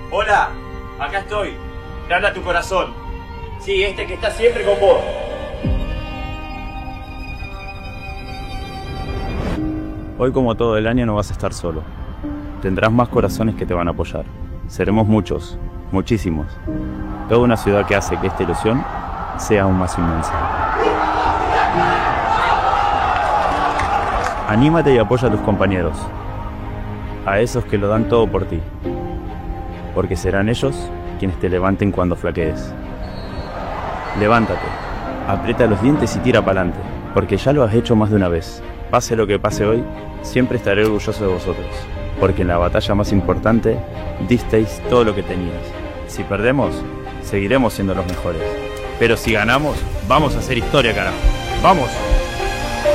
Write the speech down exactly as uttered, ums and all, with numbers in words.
Hola, acá estoy. Te habla tu corazón. Sí, este que está siempre con vos. Hoy, como todo el año, no vas a estar solo. Tendrás más corazones que te van a apoyar. Seremos muchos, muchísimos. Toda una ciudad que hace que esta ilusión sea aún más inmensa. Anímate y apoya a tus compañeros, a esos que lo dan todo por ti, porque serán ellos quienes te levanten cuando flaquees. Levántate, aprieta los dientes y tira para adelante, porque ya lo has hecho más de una vez. Pase lo que pase hoy, siempre estaré orgulloso de vosotros, porque en la batalla más importante disteis todo lo que tenías. Si perdemos, seguiremos siendo los mejores, pero si ganamos, vamos a hacer historia, carajo. ¡Vamos!